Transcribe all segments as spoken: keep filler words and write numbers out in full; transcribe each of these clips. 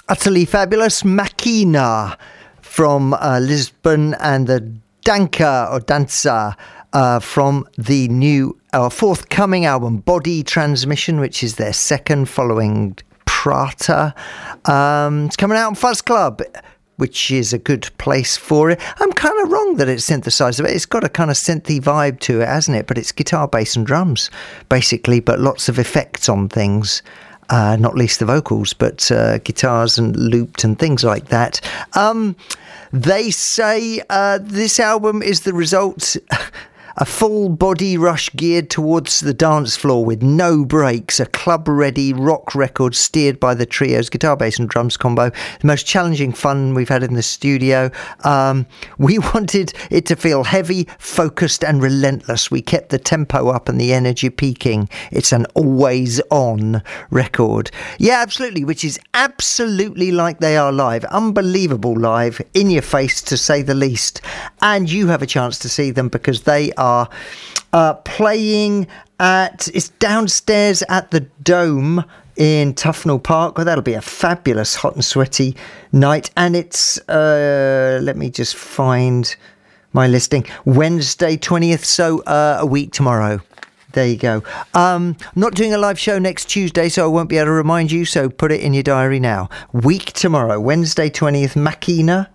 utterly fabulous Machina from uh, Lisbon, and the Danca or Danza uh, from the new uh, forthcoming album Body Transmission, which is their second following Prata. Um, it's coming out on Fuzz Club, which is a good place for it. I'm kind of wrong that it's synthesized. It's got a kind of synthy vibe to it, hasn't it? But it's guitar, bass and drums, basically, but lots of effects on things. Uh, not least the vocals, but uh, guitars and looped and things like that. Um, they say uh, this album is the result... A full body rush geared towards the dance floor with no breaks. A club-ready rock record steered by the trio's guitar, bass and drums combo. The most challenging fun we've had in the studio. Um, we wanted it to feel heavy, focused and relentless. We kept the tempo up and the energy peaking. It's an always-on record. Yeah, absolutely, which is absolutely like they are live. Unbelievable live, in your face to say the least. And you have a chance to see them because they are are uh, playing at, it's downstairs at the Dome in Tufnell Park. Well, that'll be a fabulous hot and sweaty night. And it's, uh, let me just find my listing, Wednesday twentieth, so uh, a week tomorrow. There you go. Um, not doing a live show next Tuesday, so I won't be able to remind you, so put it in your diary now. Week tomorrow, Wednesday twentieth, Machina,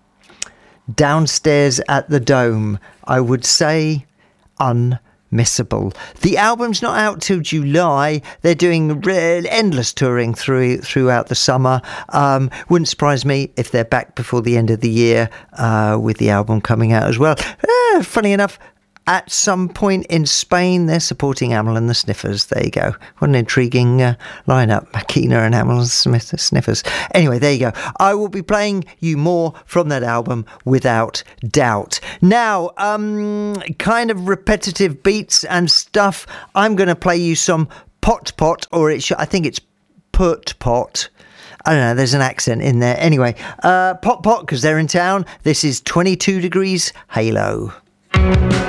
downstairs at the Dome. I would say unmissable. The album's not out till July. They're doing re- endless touring through throughout the summer. Um, wouldn't surprise me if they're back before the end of the year uh, with the album coming out as well. Uh, funny enough, at some point in Spain, they're supporting Amyl and the Sniffers. There you go. What an intriguing uh, lineup. Machina and Amyl and Smith- Sniffers. Anyway, there you go. I will be playing you more from that album without doubt. Now, um, kind of repetitive beats and stuff. I'm going to play you some Pot Pot, or it sh- I think it's Put Pot. I don't know, there's an accent in there. Anyway, uh, Pot Pot, because they're in town. This is twenty-two Degrees Halo.